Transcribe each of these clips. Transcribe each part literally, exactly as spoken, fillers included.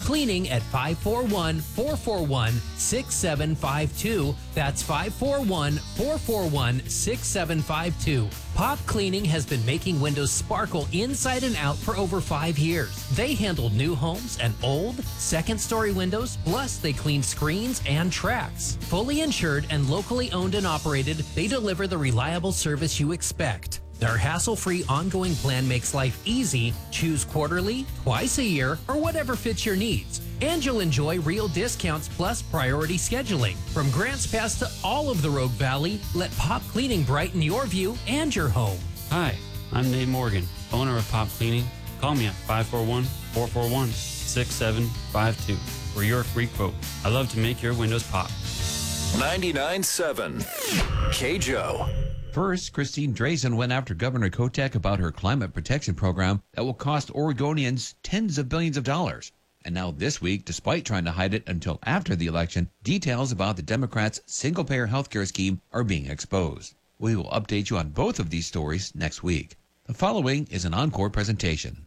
Cleaning at five four one, four four one, six seven five two. That's five four one, four four one, six seven five two. Pop Cleaning has been making windows sparkle inside and out for over five years. They handle new homes and old, second-story windows, plus they clean screens and tracks. Fully insured and locally owned and operated, they deliver the reliable service you expect. Their hassle-free ongoing plan makes life easy. Choose quarterly, twice a year, or whatever fits your needs. And you'll enjoy real discounts plus priority scheduling. From Grants Pass to all of the Rogue Valley, let Pop Cleaning brighten your view and your home. Hi, I'm Nate Morgan, owner of Pop Cleaning. Call me at five four one, four four one, six seven five two for your free quote. I love to make your windows pop. ninety-nine point seven K J O. First, Christine Drazan went after Governor Kotek about her climate protection program that will cost Oregonians tens of billions of dollars. And now this week, despite trying to hide it until after the election, details about the Democrats' single-payer health care scheme are being exposed. We will update you on both of these stories next week. The following is an encore presentation.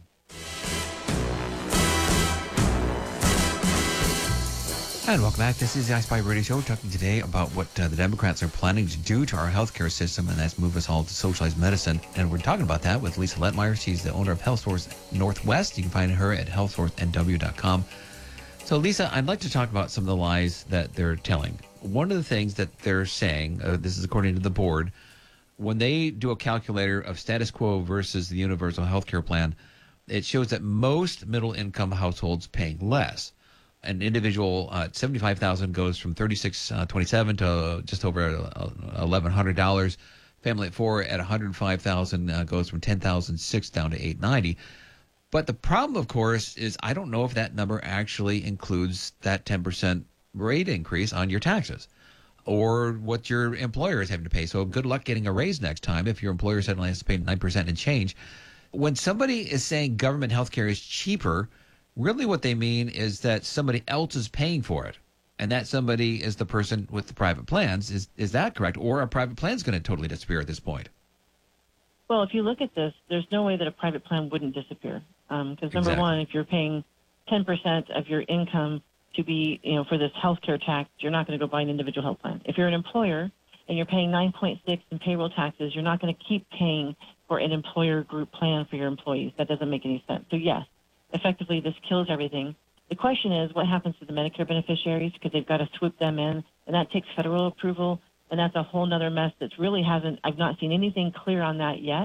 And welcome back. This is the iSpy Radio Show, talking today about what uh, the Democrats are planning to do to our healthcare system, and that's move us all to socialized medicine. And we're talking about that with Lisa Lettmeyer. She's the owner of Health Source Northwest. You can find her at health source n w dot com. So, Lisa, I'd like to talk about some of the lies that they're telling. One of the things that they're saying, uh, this is according to the board, when they do a calculator of status quo versus the universal health care plan, it shows that most middle-income households paying less. An individual uh, at seventy-five thousand dollars goes from thirty-six twenty-seven to just over eleven hundred dollars. Family at four at one hundred five thousand dollars uh, goes from ten thousand six down to eight ninety. But the problem, of course, is I don't know if that number actually includes that ten percent rate increase on your taxes or what your employer is having to pay. So good luck getting a raise next time if your employer suddenly has to pay nine percent and change. When somebody is saying government health care is cheaper, really what they mean is that somebody else is paying for it, and that somebody is the person with the private plans. Is is that correct? Or a private plan is going to totally disappear at this point? Well, if you look at this, there's no way that a private plan wouldn't disappear. Because um, number Exactly. one, if you're paying ten percent of your income to be, you know, for this health care tax, you're not going to go buy an individual health plan. If you're an employer and you're paying nine point six in payroll taxes, you're not going to keep paying for an employer group plan for your employees. That doesn't make any sense. So, yes. Effectively, this kills everything. The question is, what happens to the Medicare beneficiaries? Because they've got to swoop them in, and that takes federal approval, and that's a whole nother mess that really hasn't, I've not seen anything clear on that yet.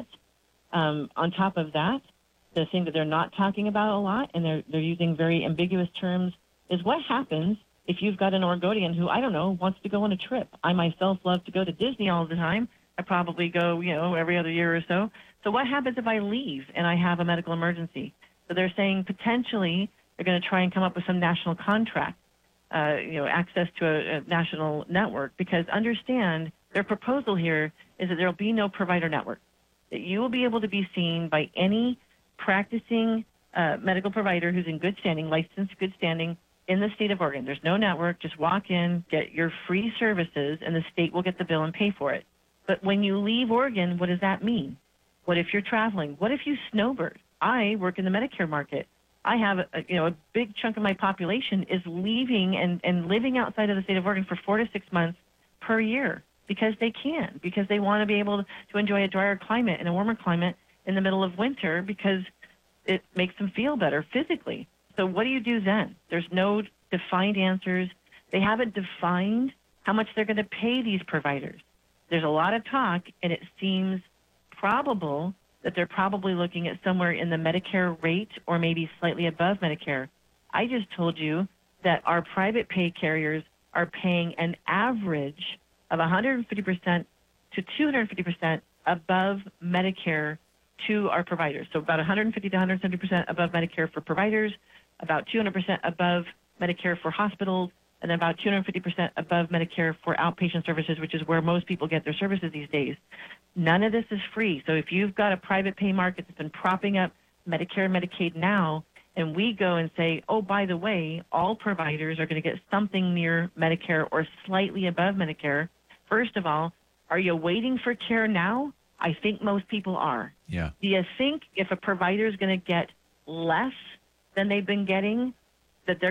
Um, on top of that, the thing that they're not talking about a lot, and they're, they're using very ambiguous terms, is what happens if you've got an Oregonian who, I don't know, wants to go on a trip. I myself love to go to Disney all the time. I probably go, you know, every other year or so. So what happens if I leave and I have a medical emergency? So they're saying potentially they're going to try and come up with some national contract, uh, you know, access to a, a national network, because understand their proposal here is that there will be no provider network, that you will be able to be seen by any practicing uh, medical provider who's in good standing, licensed good standing in the state of Oregon. There's no network. Just walk in, get your free services, and the state will get the bill and pay for it. But when you leave Oregon, what does that mean? What if you're traveling? What if you snowbird? I work in the Medicare market. I have, a, you know, a big chunk of my population is leaving and, and living outside of the state of Oregon for four to six months per year because they can, because they want to be able to enjoy a drier climate and a warmer climate in the middle of winter because it makes them feel better physically. So what do you do then? There's no defined answers. They haven't defined how much they're going to pay these providers. There's a lot of talk, and it seems probable that they're probably looking at somewhere in the Medicare rate or maybe slightly above Medicare. I just told you that our private pay carriers are paying an average of one hundred fifty percent to two hundred fifty percent above Medicare to our providers. So about one hundred fifty to one hundred seventy percent above Medicare for providers, about two hundred percent above Medicare for hospitals, and then about two hundred fifty percent above Medicare for outpatient services, which is where most people get their services these days. None of this is free. So if you've got a private pay market that's been propping up Medicare and Medicaid now, and we go and say, oh, by the way, all providers are going to get something near Medicare or slightly above Medicare, first of all, are you waiting for care now? I think most people are. Yeah. Do you think if a provider is going to get less than they've been getting